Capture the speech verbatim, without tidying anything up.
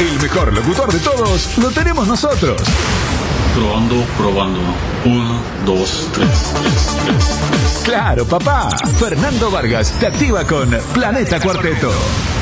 El mejor locutor de todos lo tenemos nosotros. Probando, probando. Uno, dos, tres, tres, tres, tres. Claro, papá. Fernando Vargas te activa con Planeta Cuarteto.